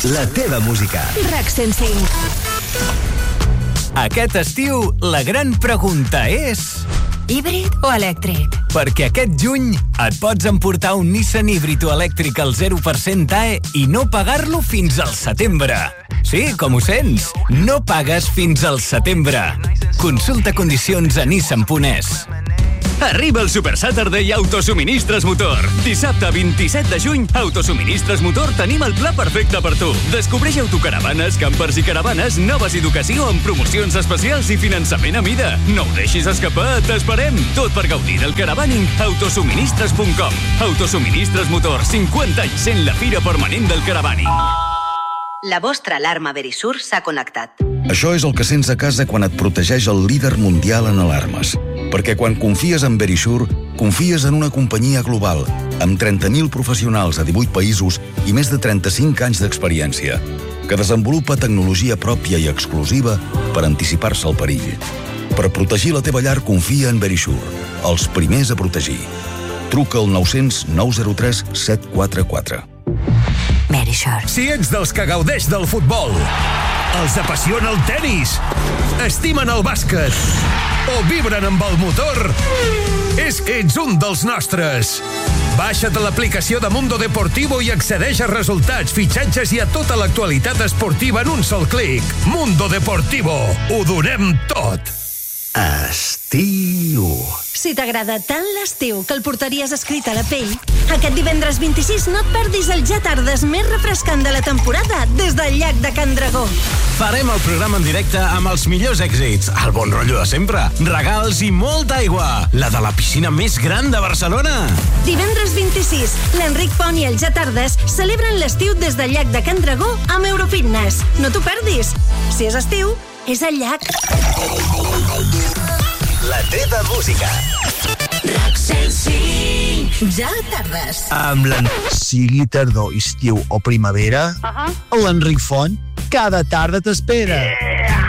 La teva música. RAC 105. Aquest estiu, la gran pregunta és... Híbrid o elèctric? Perquè aquest juny et pots emportar un Nissan híbrid o elèctric al 0% AE i no pagar-lo fins al setembre. Sí, com ho sents, no pagues fins al setembre. Consulta condicions a nissan.es. Arriba el Super Saturday Autosuministres Motor. Dissabte 27 de juny, Autosuministres Motor tenim el pla perfecte per tu. Descobreix autocaravanes, campers i caravanes, noves i d'ocasió amb promocions especials i finançament a mida. No ho deixis escapar, t'esperem. Tot per gaudir del caravaning. Autosuministres.com. Autosuministres Motor, 50 anys sent la fira permanent del caravaning. La vostra alarma Verisur s'ha connectat. Això és el que sents a casa quan et protegeix el líder mundial en alarmes. Perquè quan confies en Verisur, confies en una companyia global, amb 30.000 professionals a 18 països i més de 35 anys d'experiència, que desenvolupa tecnologia pròpia i exclusiva per anticipar-se al perill. Per protegir la teva llar, confia en Verisur, els primers a protegir. Truca al 900 903 744. Verisur. Si ets dels que gaudeix del futbol, els apassiona el tenis, estimen el bàsquet o vibren amb el motor, és que ets un dels nostres. Baixa't l'aplicació de Mundo Deportivo i accedeix a resultats, fitxatges i a tota l'actualitat esportiva en un sol clic. Mundo Deportivo. Ho donem tot. Estiu. Si t'agrada tant l'estiu que el portaries escrit a la pell, aquest divendres 26 no et perdis el ja tardes més refrescant de la temporada des del llac de Can Dragó. Farem el programa en directe amb els millors èxits, el bon rotllo de sempre, regals i molta aigua, la de la piscina més gran de Barcelona. Divendres 26, l'Enric Pont i el ja tardes celebren l'estiu des del llac de Can Dragó amb Eurofitness. No t'ho perdis. Si és estiu, és al llac. La teva música. RAC 105. Ja tardes. Amb sigui tardor, estiu o primavera, l'Enric Font cada tarda t'espera.